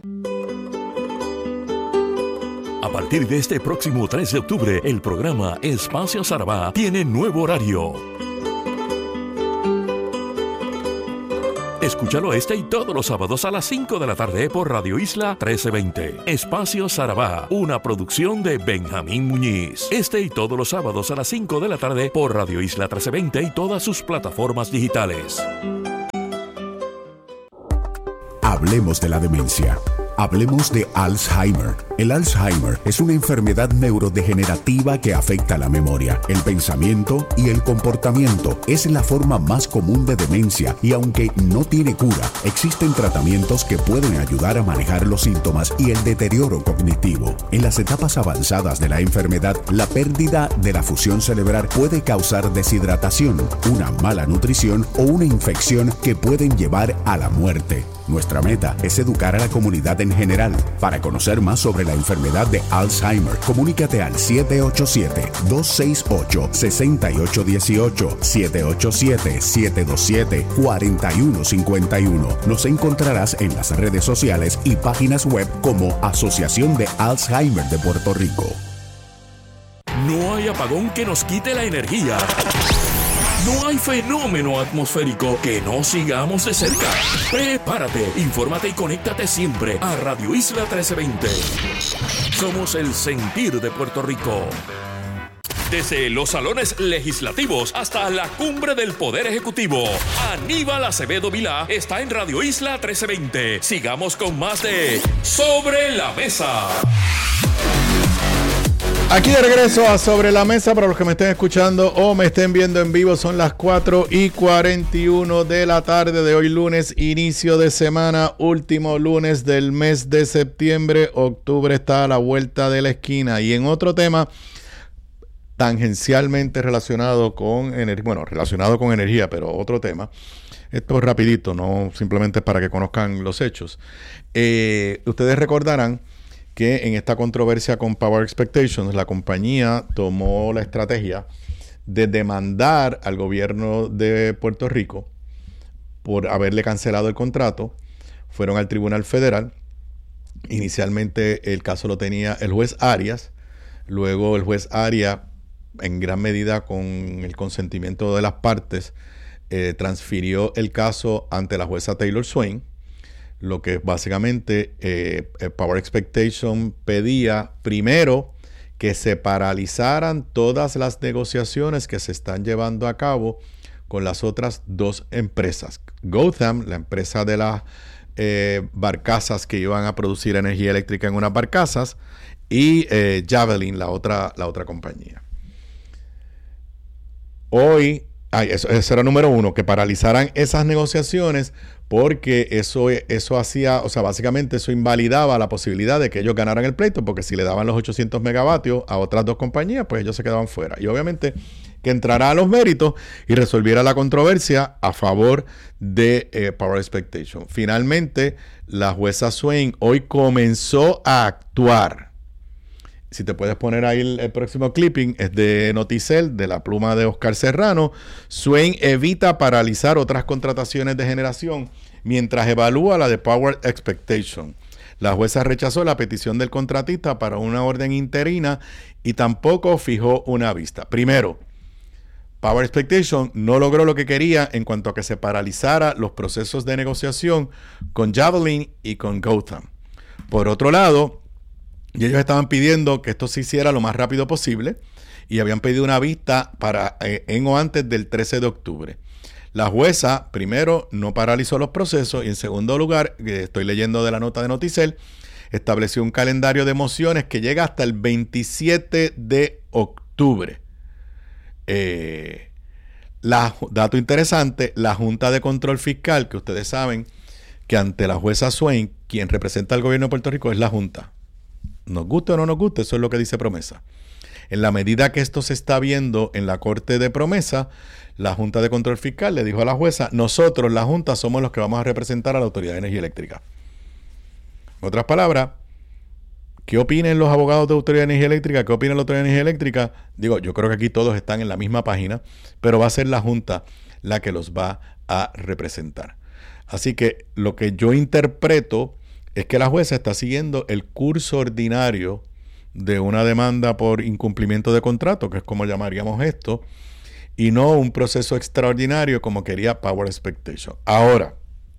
A partir de este próximo tres de octubre, el programa Espacio Sarabá tiene nuevo horario. Escúchalo este y todos los sábados a las cinco de la tarde por Radio Isla trece veinte. Espacio Sarabá, una producción de Benjamín Muñiz. Este y todos los sábados a las cinco de la tarde por Radio Isla trece veinte y todas sus plataformas digitales. Hablemos de la demencia. Hablemos de Alzheimer. El Alzheimer es una enfermedad neurodegenerativa que afecta la memoria, el pensamiento y el comportamiento. Es la forma más común de demencia y aunque no tiene cura, existen tratamientos que pueden ayudar a manejar los síntomas y el deterioro cognitivo. En las etapas avanzadas de la enfermedad, la pérdida de la fusión cerebral puede causar deshidratación, una mala nutrición o una infección que pueden llevar a la muerte. Nuestra meta es educar a la comunidad en general. Para conocer más sobre la enfermedad de Alzheimer, comunícate al siete ocho siete, dos seis ocho, seis ocho uno ocho, siete ocho siete, siete dos siete, cuatro uno cinco uno. Nos encontrarás en las redes sociales y páginas web como Asociación de Alzheimer de Puerto Rico. No hay apagón que nos quite la energía. No hay fenómeno atmosférico que no sigamos de cerca. Prepárate, infórmate y conéctate siempre a Radio Isla trece veinte. Somos el sentir de Puerto Rico. Desde los salones legislativos hasta la cumbre del Poder Ejecutivo, Aníbal Acevedo Vilá está en Radio Isla trece veinte. Sigamos con más de Sobre la Mesa. Aquí de regreso a Sobre la Mesa, para los que me estén escuchando o me estén viendo en vivo, son las cuatro y cuarenta y uno de la tarde de hoy lunes, inicio de semana, último lunes del mes de septiembre. Octubre está a la vuelta de la esquina. Y en otro tema tangencialmente relacionado con energía, bueno, relacionado con energía, pero otro tema. Esto es rapidito, no simplemente para que conozcan los hechos. Eh, ustedes recordarán que en esta controversia con Power Expectations, la compañía tomó la estrategia de demandar al gobierno de Puerto Rico por haberle cancelado el contrato. Fueron al Tribunal Federal. Inicialmente el caso lo tenía el juez Arias. Luego el juez Arias, en gran medida con el consentimiento de las partes, eh, transfirió el caso ante la jueza Taylor Swain. Lo que básicamente eh, Power Expectation pedía, primero, que se paralizaran todas las negociaciones que se están llevando a cabo con las otras dos empresas. Gotham, la empresa de las eh, barcazas que iban a producir energía eléctrica en unas barcazas, y eh, Javelin, la otra, la otra compañía. Hoy, ay, eso, eso era número uno, que paralizaran esas negociaciones, porque eso, eso hacía, o sea, básicamente eso invalidaba la posibilidad de que ellos ganaran el pleito, porque si le daban los ochocientos megavatios a otras dos compañías, pues ellos se quedaban fuera. Y obviamente que entrara a los méritos y resolviera la controversia a favor de eh, Power Expectation. Finalmente, la jueza Swain hoy comenzó a actuar. Si te puedes poner ahí el, el próximo clipping, es de Noticel, de la pluma de Oscar Serrano. Swain evita paralizar otras contrataciones de generación mientras evalúa la de Power Expectation. La jueza rechazó la petición del contratista para una orden interina y tampoco fijó una vista. Primero, Power Expectation no logró lo que quería en cuanto a que se paralizara los procesos de negociación con Javelin y con Gotham. Por otro lado, y ellos estaban pidiendo que esto se hiciera lo más rápido posible y habían pedido una vista para eh, en o antes del trece de octubre. La jueza, primero, no paralizó los procesos y en segundo lugar, que estoy leyendo de la nota de Noticel, estableció un calendario de mociones que llega hasta el veintisiete de octubre. Eh, la, dato interesante, la Junta de Control Fiscal, que ustedes saben que ante la jueza Swain, quien representa al gobierno de Puerto Rico es la Junta. Nos guste o no nos guste, eso es lo que dice Promesa. En la medida que esto se está viendo en la Corte de Promesa, la Junta de Control Fiscal le dijo a la jueza, nosotros, la Junta, somos los que vamos a representar a la Autoridad de Energía Eléctrica. En otras palabras, ¿qué opinen los abogados de Autoridad de Energía Eléctrica? ¿Qué opina la Autoridad de Energía Eléctrica? Digo, yo creo que aquí todos están en la misma página, pero va a ser la Junta la que los va a representar. Así que lo que yo interpreto es que la jueza está siguiendo el curso ordinario de una demanda por incumplimiento de contrato, que es como llamaríamos esto, y no un proceso extraordinario como quería Power Expectation. Ahora,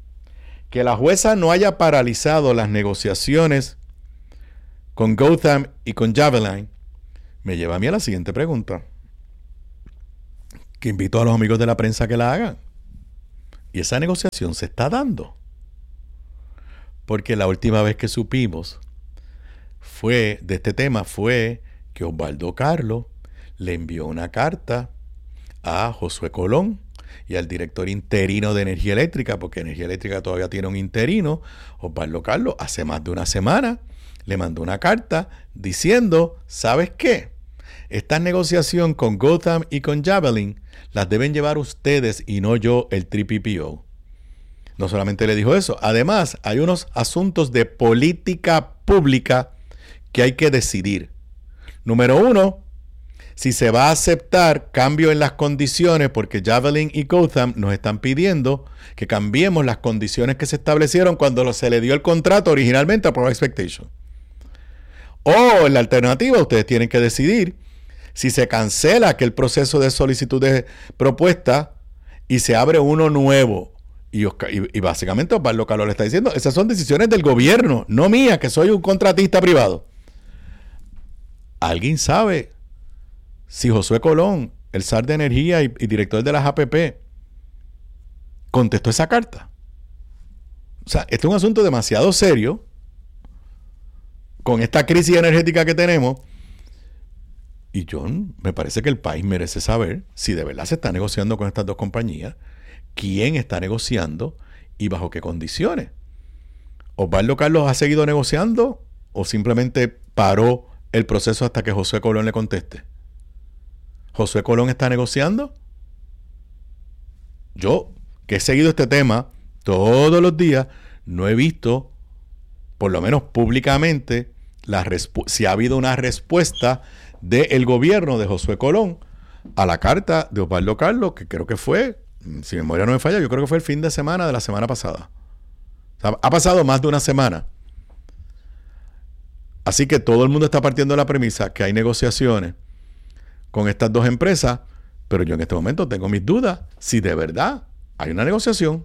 que la jueza no haya paralizado las negociaciones con Gotham y con Javelin me lleva a mí a la siguiente pregunta, que invito a los amigos de la prensa a que la hagan. Y esa negociación se está dando. Porque la última vez que supimos fue de este tema fue que Osvaldo Carlos le envió una carta a Josué Colón y al director interino de Energía Eléctrica, porque Energía Eléctrica todavía tiene un interino. Osvaldo Carlos hace más de una semana le mandó una carta diciendo, ¿sabes qué? Esta negociación con Gotham y con Javelin las deben llevar ustedes y no yo, el P P O. No solamente le dijo eso, además hay unos asuntos de política pública que hay que decidir. Número uno, si se va a aceptar cambio en las condiciones, porque Javelin y Gotham nos están pidiendo que cambiemos las condiciones que se establecieron cuando se le dio el contrato originalmente a Power Expectation. O en la alternativa, ustedes tienen que decidir si se cancela aquel proceso de solicitud de propuesta y se abre uno nuevo. Y, y, y básicamente Osvaldo Carlos le está diciendo, esas son decisiones del gobierno, no mías, que soy un contratista privado. ¿Alguien sabe si Josué Colón, el zar de energía y, y director de las A P P, contestó esa carta? O sea, este es un asunto demasiado serio con esta crisis energética que tenemos. Y John, me parece que el país merece saber si de verdad se está negociando con estas dos compañías, quién está negociando y bajo qué condiciones. ¿Osvaldo Carlos ha seguido negociando o simplemente paró el proceso hasta que Josué Colón le conteste? ¿Josué Colón está negociando? Yo, que he seguido este tema todos los días, no he visto, por lo menos públicamente, la respu- si ha habido una respuesta del gobierno de Josué Colón a la carta de Osvaldo Carlos, que creo que fue, si mi memoria no me falla, yo creo que fue el fin de semana de la semana pasada. O sea, ha pasado más de una semana. Así que todo el mundo está partiendo de la premisa que hay negociaciones con estas dos empresas, pero yo en este momento tengo mis dudas si de verdad hay una negociación.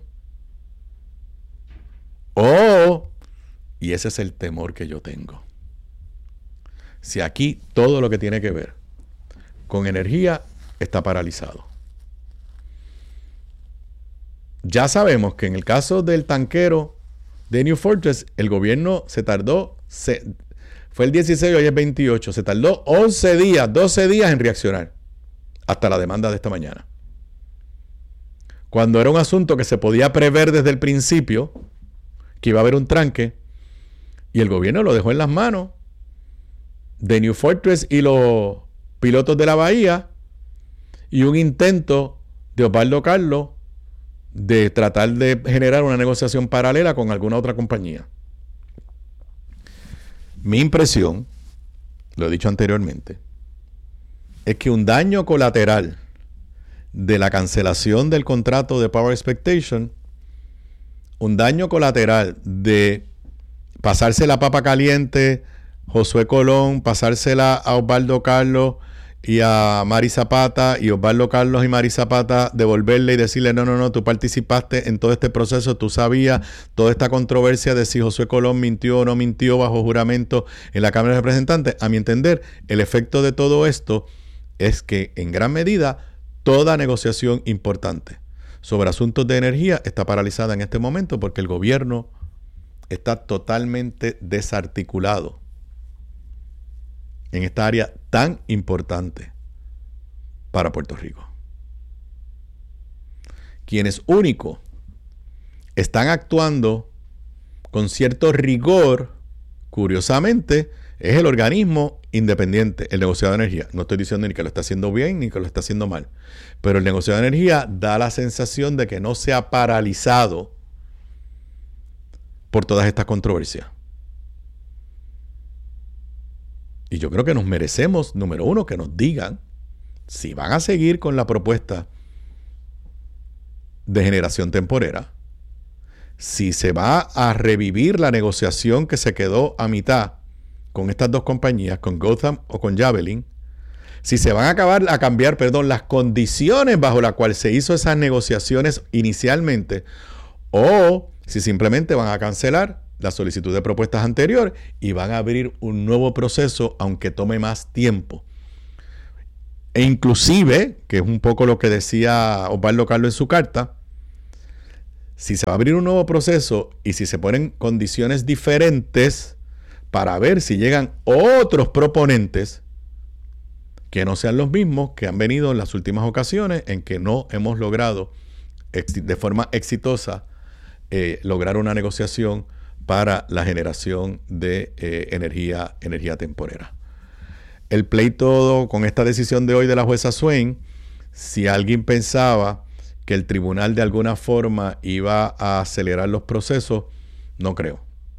Oh, y ese es el temor que yo tengo. Si aquí todo lo que tiene que ver con energía está paralizado. Ya sabemos que en el caso del tanquero de New Fortress, el gobierno se tardó, se, fue el dieciséis, hoy es veintiocho, se tardó once días, doce días en reaccionar hasta la demanda de esta mañana. Cuando era un asunto que se podía prever desde el principio, que iba a haber un tranque, y el gobierno lo dejó en las manos de New Fortress y los pilotos de la bahía, y un intento de Osvaldo Carlos de tratar de generar una negociación paralela con alguna otra compañía. Mi impresión, lo he dicho anteriormente, es que un daño colateral de la cancelación del contrato de Power Expectation, un daño colateral de pasarse la papa caliente Josué Colón, pasársela a Osvaldo Carlos y a Mari Zapata, y Osvaldo Carlos y Mari Zapata devolverle y decirle, no, no, no, tú participaste en todo este proceso, tú sabías toda esta controversia de si Josué Colón mintió o no mintió bajo juramento en la Cámara de Representantes. A mi entender, el efecto de todo esto es que en gran medida toda negociación importante sobre asuntos de energía está paralizada en este momento porque el gobierno está totalmente desarticulado en esta área tan importante para Puerto Rico. Quienes único están actuando con cierto rigor, curiosamente, es el organismo independiente, el negociado de energía. No estoy diciendo ni que lo está haciendo bien ni que lo está haciendo mal, pero el negociado de energía da la sensación de que no se ha paralizado por todas estas controversias. Y yo creo que nos merecemos, número uno, que nos digan si van a seguir con la propuesta de generación temporera, si se va a revivir la negociación que se quedó a mitad con estas dos compañías, con Gotham o con Javelin, si se van a acabar a cambiar, perdón, las condiciones bajo las cuales se hizo esas negociaciones inicialmente, o si simplemente van a cancelar la solicitud de propuestas anterior y van a abrir un nuevo proceso, aunque tome más tiempo. E inclusive, que es un poco lo que decía Osvaldo Carlos en su carta, si se va a abrir un nuevo proceso y si se ponen condiciones diferentes para ver si llegan otros proponentes que no sean los mismos que han venido en las últimas ocasiones en que no hemos logrado de forma exitosa eh, lograr una negociación para la generación de eh, energía, energía temporera. El pleito con esta decisión de hoy de la jueza Swain, si alguien pensaba que el tribunal de alguna forma iba a acelerar los procesos, no creo.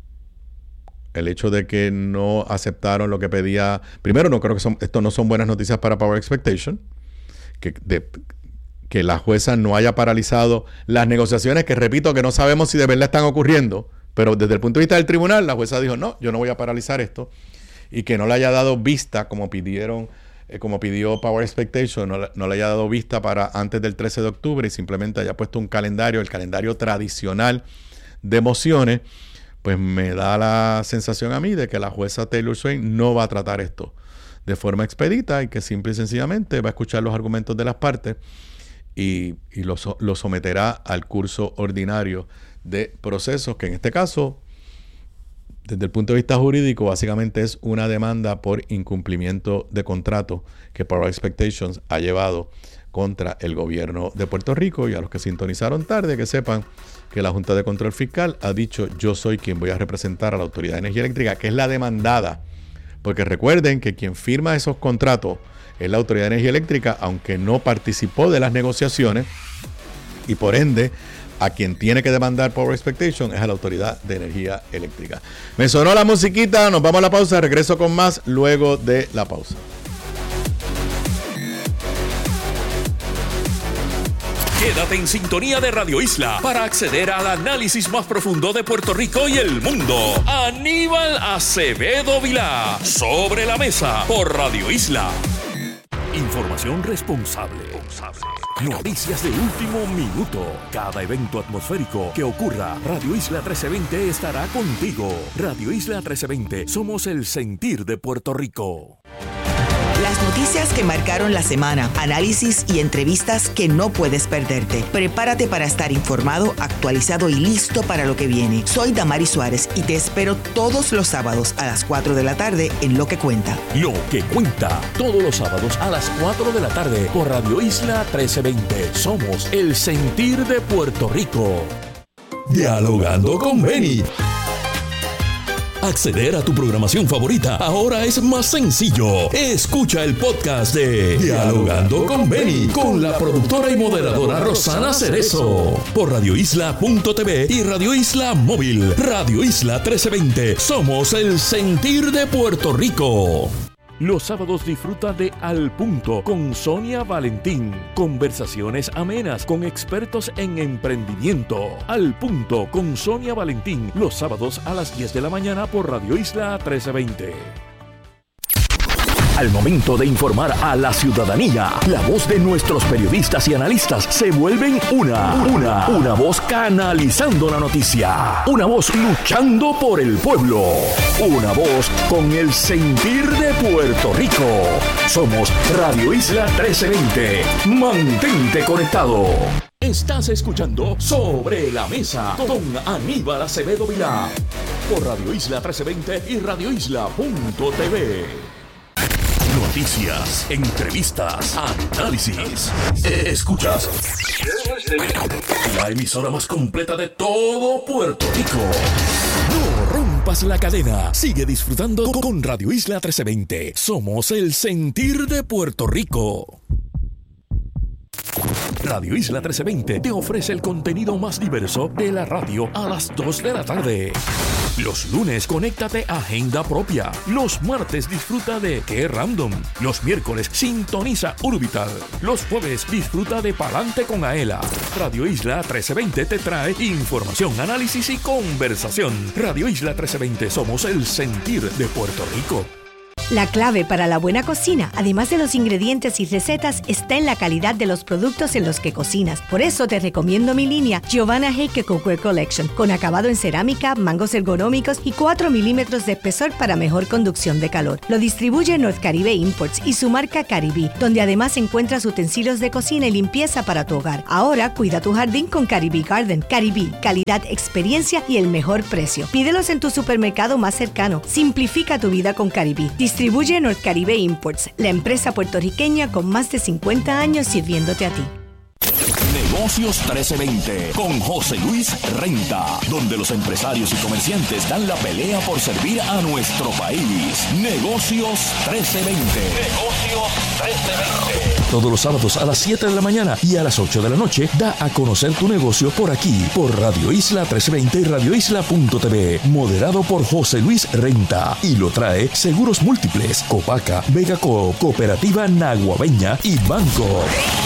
El hecho de que no aceptaron lo que pedía... Primero, no creo que son, esto no son buenas noticias para Power Expectation. Que, de, que la jueza no haya paralizado las negociaciones, que repito que no sabemos si de verdad están ocurriendo. Pero desde el punto de vista del tribunal, la jueza dijo, no, yo no voy a paralizar esto. Y que no le haya dado vista, como pidieron, eh, como pidió Power Expectation, no, no le haya dado vista para antes del trece de octubre y simplemente haya puesto un calendario, el calendario tradicional de mociones. Pues me da la sensación a mí de que la jueza Taylor Swain no va a tratar esto de forma expedita y que simple y sencillamente va a escuchar los argumentos de las partes y, y lo, lo someterá al curso ordinario de procesos, que en este caso, desde el punto de vista jurídico, básicamente es una demanda por incumplimiento de contrato que Power Expectations ha llevado contra el gobierno de Puerto Rico. Y a los que sintonizaron tarde, que sepan que la Junta de Control Fiscal ha dicho, yo soy quien voy a representar a la Autoridad de Energía Eléctrica, que es la demandada. Porque recuerden que quien firma esos contratos es la Autoridad de Energía Eléctrica, aunque no participó de las negociaciones, y por ende, a quien tiene que demandar Power Expectation es a la Autoridad de Energía Eléctrica. Me sonó la musiquita, nos vamos a la pausa, regreso con más luego de la pausa. Quédate en sintonía de Radio Isla para acceder al análisis más profundo de Puerto Rico y el mundo. Aníbal Acevedo Vilá, Sobre la Mesa, por Radio Isla. Información responsable. Noticias de último minuto. Cada evento atmosférico que ocurra, Radio Isla trece veinte estará contigo. Radio Isla trece veinte, somos el sentir de Puerto Rico. Las noticias que marcaron la semana, análisis y entrevistas que no puedes perderte. Prepárate para estar informado, actualizado y listo para lo que viene. Soy Damari Suárez y te espero todos los sábados a las cuatro de la tarde en Lo que Cuenta. Lo que Cuenta, todos los sábados a las cuatro de la tarde por Radio Isla trece veinte. Somos el sentir de Puerto Rico. Dialogando con Benny. Acceder a tu programación favorita ahora es más sencillo. Escucha el podcast de Dialogando con Benny con la productora y moderadora Rosana Cerezo por radio isla punto t v y Radio Isla Móvil. Radio Isla trece veinte. Somos el sentir de Puerto Rico. Los sábados disfruta de Al Punto con Sonia Valentín. Conversaciones amenas con expertos en emprendimiento. Al Punto con Sonia Valentín. Los sábados a las diez de la mañana por Radio Isla trece veinte. Al momento de informar a la ciudadanía, la voz de nuestros periodistas y analistas se vuelven una, una, una voz canalizando la noticia, una voz luchando por el pueblo, una voz con el sentir de Puerto Rico. Somos Radio Isla trece veinte. Mantente conectado. Estás escuchando Sobre la Mesa con Aníbal Acevedo Vilá por Radio Isla trece veinte y radio isla punto t v. Noticias, entrevistas, análisis. Escuchas la emisora más completa de todo Puerto Rico. No rompas la cadena. Sigue disfrutando con Radio Isla trece veinte. Somos el sentir de Puerto Rico. Radio Isla trece veinte te ofrece el contenido más diverso de la radio a las dos de la tarde. Los lunes, conéctate a Agenda Propia. Los martes, disfruta de Qué Random. Los miércoles, sintoniza Urbital. Los jueves, disfruta de Palante con Aela. Radio Isla trece veinte te trae información, análisis y conversación. Radio Isla trece veinte, somos el sentir de Puerto Rico. La clave para la buena cocina, además de los ingredientes y recetas, está en la calidad de los productos en los que cocinas. Por eso te recomiendo mi línea Giovanna Heike Cookware Collection, con acabado en cerámica, mangos ergonómicos y cuatro milímetros de espesor para mejor conducción de calor. Lo distribuye North Caribe Imports y su marca Caribí, donde además encuentras utensilios de cocina y limpieza para tu hogar. Ahora cuida tu jardín con Caribí Garden. Caribí, calidad, experiencia y el mejor precio. Pídelos en tu supermercado más cercano. Simplifica tu vida con Caribí. Distribuye North Caribe Imports, la empresa puertorriqueña con más de cincuenta años sirviéndote a ti. Negocios trece veinte con José Luis Renta, donde los empresarios y comerciantes dan la pelea por servir a nuestro país. Negocios trece veinte. Negocios trece veinte. Todos los sábados a las siete de la mañana y a las ocho de la noche, da a conocer tu negocio por aquí, por Radio Isla trece veinte y radio isla punto t v. Moderado por José Luis Renta. Y lo trae Seguros Múltiples, Copaca, Vega Coop, Cooperativa Naguabeña y Banco.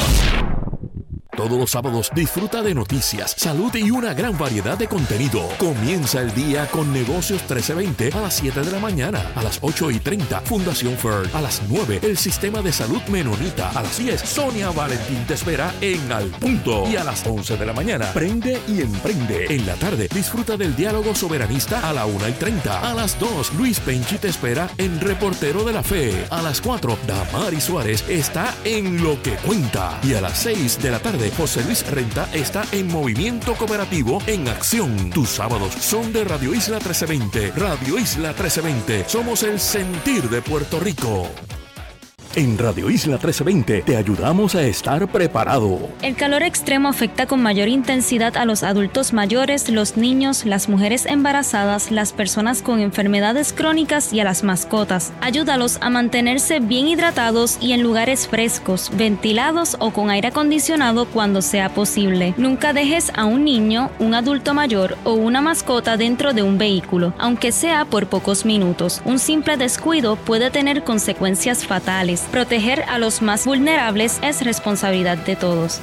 Todos los sábados disfruta de noticias, salud y una gran variedad de contenido. Comienza el día con Negocios trece veinte a las siete de la mañana. A las ocho y treinta, Fundación Fern. A las nueve, el Sistema de Salud Menonita. A las diez, Sonia Valentín te espera en Al Punto. Y a las once de la mañana, Prende y Emprende. En la tarde, disfruta del diálogo soberanista a la una y treinta. A las dos, Luis Penchi te espera en Reportero de la Fe. A las cuatro, Damari Suárez está en Lo que Cuenta. Y a las seis de la tarde, José Luis Renta está en Movimiento Cooperativo en Acción. Tus sábados son de Radio Isla trece veinte. Radio Isla trece veinte. Somos el sentir de Puerto Rico. En Radio Isla trece veinte te ayudamos a estar preparado. El calor extremo afecta con mayor intensidad a los adultos mayores, los niños, las mujeres embarazadas, las personas con enfermedades crónicas y a las mascotas. Ayúdalos a mantenerse bien hidratados y en lugares frescos, ventilados o con aire acondicionado cuando sea posible. Nunca dejes a un niño, un adulto mayor o una mascota dentro de un vehículo, aunque sea por pocos minutos. Un simple descuido puede tener consecuencias fatales. Proteger a los más vulnerables es responsabilidad de todos.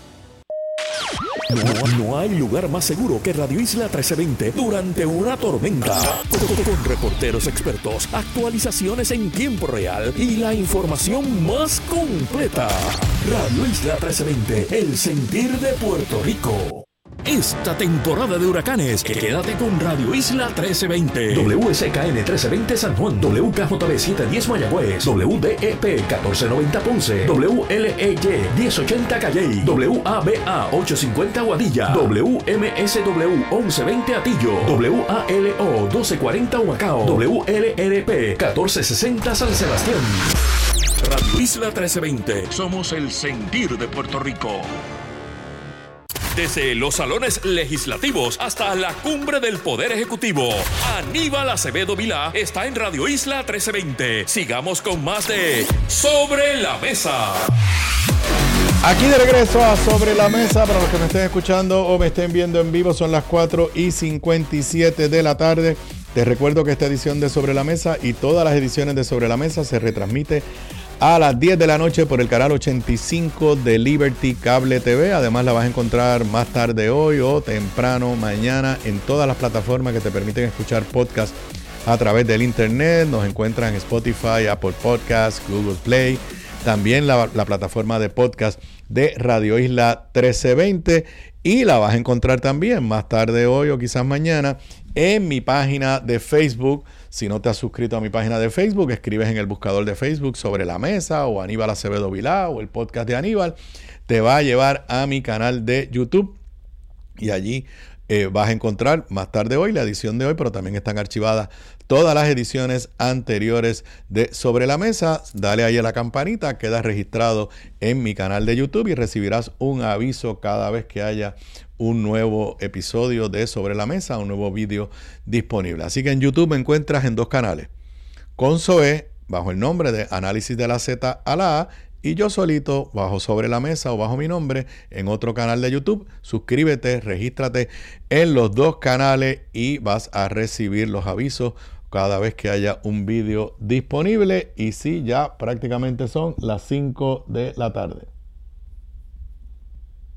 No, no hay lugar más seguro que Radio Isla trece veinte durante una tormenta. Con, con reporteros expertos, actualizaciones en tiempo real y la información más completa. Radio Isla trece veinte, el sentir de Puerto Rico. Esta temporada de huracanes, quédate con Radio Isla trece veinte. W S K N trece veinte San Juan, W K J B setecientos diez Mayagüez, W D E P catorce noventa Ponce, W L E Y diez ochenta Calley, W A B A ochocientos cincuenta Guadilla, W M S W once veinte Atillo, W A L O doce cuarenta Humacao, W L R P catorce sesenta San Sebastián. Radio Isla trece veinte, somos el sentir de Puerto Rico. Desde los salones legislativos hasta la cumbre del Poder Ejecutivo, Aníbal Acevedo Vilá está en Radio Isla trece veinte. Sigamos con más de Sobre la Mesa. Aquí de regreso a Sobre la Mesa. Para los que me estén escuchando o me estén viendo en vivo, son las cuatro y cincuenta y siete de la tarde. Te recuerdo que esta edición de Sobre la Mesa y todas las ediciones de Sobre la Mesa se retransmite a las diez de la noche por el canal ochenta y cinco de Liberty Cable T V. Además la vas a encontrar más tarde hoy o temprano mañana en todas las plataformas que te permiten escuchar podcast a través del internet. Nos encuentran en Spotify, Apple Podcasts, Google Play. También la, la plataforma de podcast de Radio Isla trece veinte. Y la vas a encontrar también más tarde hoy o quizás mañana en mi página de Facebook. Si no te has suscrito a mi página de Facebook, escribes en el buscador de Facebook Sobre la Mesa o Aníbal Acevedo Vilá o el podcast de Aníbal. Te va a llevar a mi canal de YouTube y allí eh, vas a encontrar más tarde hoy la edición de hoy, pero también están archivadas todas las ediciones anteriores de Sobre la Mesa. Dale ahí a la campanita, quedas registrado en mi canal de YouTube y recibirás un aviso cada vez que haya un nuevo episodio de Sobre la Mesa, un nuevo vídeo disponible. Así que en YouTube me encuentras en dos canales. Con Zoe, bajo el nombre de Análisis de la Z a la A, y yo solito, bajo Sobre la Mesa o bajo mi nombre, en otro canal de YouTube. Suscríbete, regístrate en los dos canales y vas a recibir los avisos cada vez que haya un vídeo disponible. Y sí, ya prácticamente son las cinco de la tarde.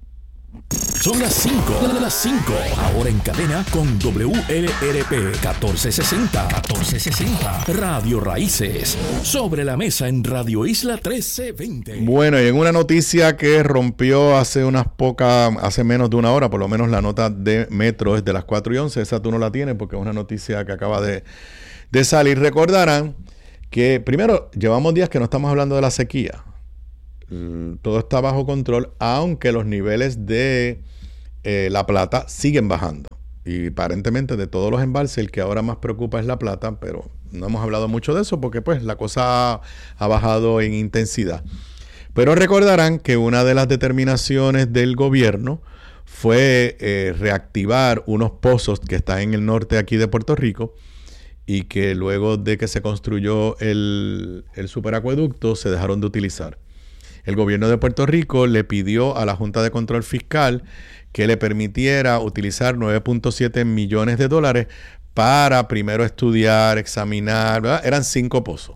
Son las cinco, las cinco. Ahora en cadena con W L R P catorce sesenta. catorce sesenta. Radio Raíces. Sobre la mesa en Radio Isla trece veinte. Bueno, y en una noticia que rompió hace unas pocas, hace menos de una hora, por lo menos la nota de Metro es de las cuatro y once. Esa tú no la tienes porque es una noticia que acaba de, de salir. Recordarán que primero llevamos días que no estamos hablando de la sequía. Todo está bajo control, aunque los niveles de eh, La Plata siguen bajando. Y aparentemente de todos los embalses, el que ahora más preocupa es La Plata, pero no hemos hablado mucho de eso porque pues la cosa ha, ha bajado en intensidad. Pero recordarán que una de las determinaciones del gobierno fue eh, reactivar unos pozos que están en el norte aquí de Puerto Rico y que luego de que se construyó el, el superacueducto se dejaron de utilizar. El gobierno de Puerto Rico le pidió a la Junta de Control Fiscal que le permitiera utilizar nueve punto siete millones de dólares para primero estudiar, examinar, ¿verdad? Eran cinco pozos.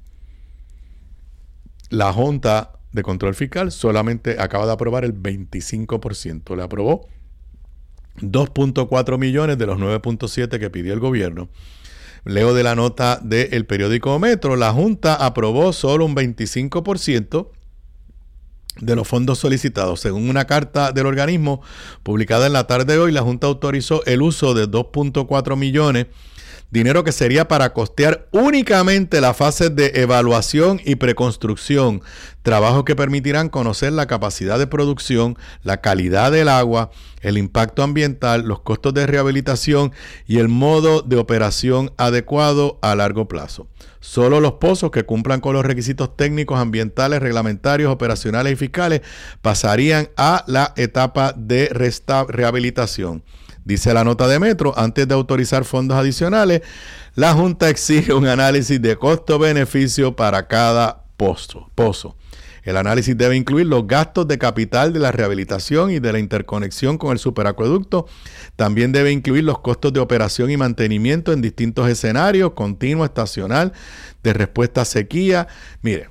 La Junta de Control Fiscal solamente acaba de aprobar el veinticinco por ciento. Le aprobó dos punto cuatro millones de los nueve punto siete que pidió el gobierno. Leo de la nota del periódico Metro, la Junta aprobó solo un veinticinco por ciento de los fondos solicitados. Según una carta del organismo publicada en la tarde de hoy, la Junta autorizó el uso de dos punto cuatro millones, dinero que sería para costear únicamente las fases de evaluación y preconstrucción, trabajos que permitirán conocer la capacidad de producción, la calidad del agua, el impacto ambiental, los costos de rehabilitación y el modo de operación adecuado a largo plazo. Solo los pozos que cumplan con los requisitos técnicos, ambientales, reglamentarios, operacionales y fiscales pasarían a la etapa de resta- rehabilitación. Dice la nota de Metro, antes de autorizar fondos adicionales, la Junta exige un análisis de costo-beneficio para cada pozo. pozo. El análisis debe incluir los gastos de capital de la rehabilitación y de la interconexión con el superacueducto. También debe incluir los costos de operación y mantenimiento en distintos escenarios, continuo, estacional, de respuesta a sequía. Mire,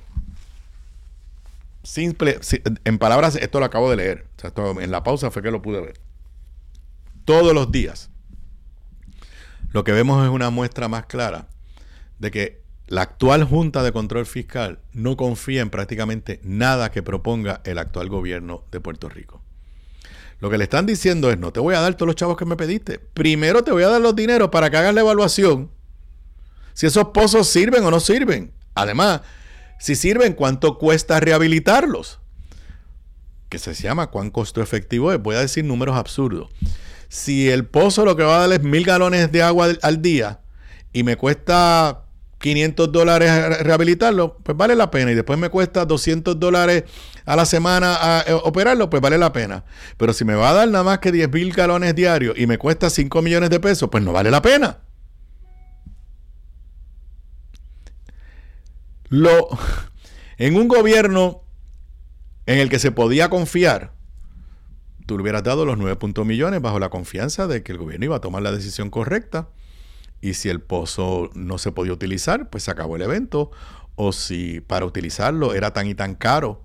simple, en palabras, esto lo acabo de leer. O sea, esto, en la pausa fue que lo pude ver. Todos los días, lo que vemos es una muestra más clara de que la actual Junta de Control Fiscal no confía en prácticamente nada que proponga el actual gobierno de Puerto Rico. Lo que le están diciendo es, no te voy a dar todos los chavos que me pediste. Primero te voy a dar los dineros para que hagas la evaluación. Si esos pozos sirven o no sirven. Además, si sirven, ¿cuánto cuesta rehabilitarlos? Que se llama cuán costo efectivo es. Voy a decir números absurdos. Si el pozo lo que va a dar es mil galones de agua al día y me cuesta quinientos dólares rehabilitarlo, pues vale la pena. Y después me cuesta doscientos dólares a la semana a, a operarlo, pues vale la pena. Pero si me va a dar nada más que diez mil galones diarios y me cuesta cinco millones de pesos, pues no vale la pena. Lo, en un gobierno en el que se podía confiar, tú le hubieras dado los nueve punto millones bajo la confianza de que el gobierno iba a tomar la decisión correcta. Y si el pozo no se podía utilizar, pues se acabó el evento. O si para utilizarlo era tan y tan caro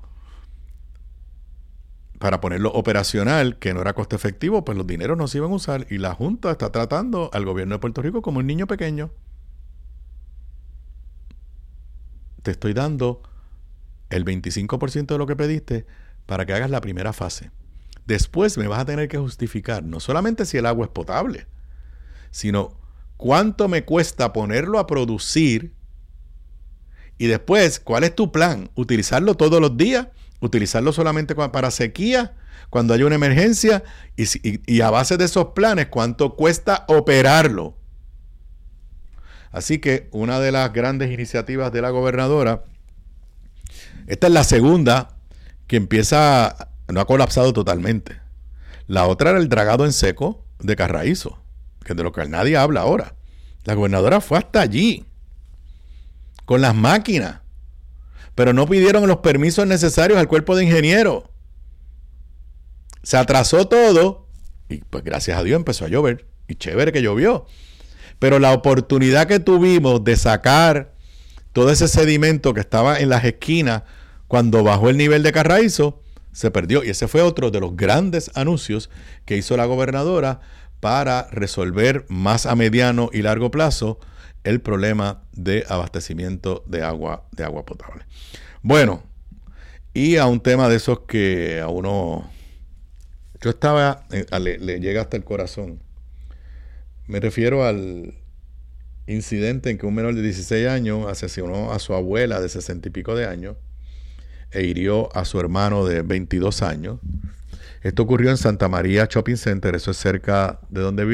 para ponerlo operacional que no era costo efectivo, pues los dineros no se iban a usar. Y la Junta está tratando al gobierno de Puerto Rico como un niño pequeño. Te estoy dando el veinticinco por ciento de lo que pediste para que hagas la primera fase. Después me vas a tener que justificar no solamente si el agua es potable, sino cuánto me cuesta ponerlo a producir y después, ¿cuál es tu plan? ¿Utilizarlo todos los días? ¿Utilizarlo solamente para sequía? Cuando hay una emergencia y, y, y a base de esos planes, ¿cuánto cuesta operarlo? Así que una de las grandes iniciativas de la gobernadora, esta es la segunda que empieza, no ha colapsado totalmente. La otra era el dragado en seco de Carraízo, que es de lo que nadie habla ahora. La gobernadora fue hasta allí con las máquinas, pero no pidieron los permisos necesarios al cuerpo de ingenieros. Se atrasó todo y pues gracias a Dios empezó a llover y chévere que llovió. Pero la oportunidad que tuvimos de sacar todo ese sedimento que estaba en las esquinas cuando bajó el nivel de Carraízo, se perdió. Y ese fue otro de los grandes anuncios que hizo la gobernadora para resolver más a mediano y largo plazo el problema de abastecimiento de agua, de agua potable. Bueno, y a un tema de esos que a uno, yo estaba, le, le llega hasta el corazón. Me refiero al incidente en que un menor de dieciséis años asesinó a su abuela de sesenta y pico de años e hirió a su hermano de veintidós años. Esto ocurrió en Santa María Shopping Center, eso es cerca de donde vive.